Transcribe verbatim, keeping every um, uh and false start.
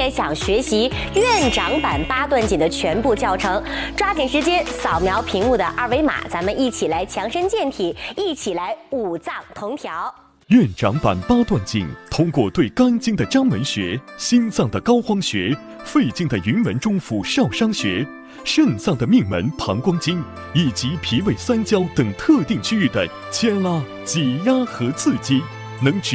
也想学习院长版八段锦的全部教程，抓紧时间扫描屏幕的二维码，咱们一起来强身健体，一起来五脏同调。 院长版八段锦通过对肝经的章门穴、心脏的膏肓穴、肺经的云门中府少商穴、肾脏的命门膀胱经以及脾胃三焦等特定区域的牵拉、挤压和刺激，能直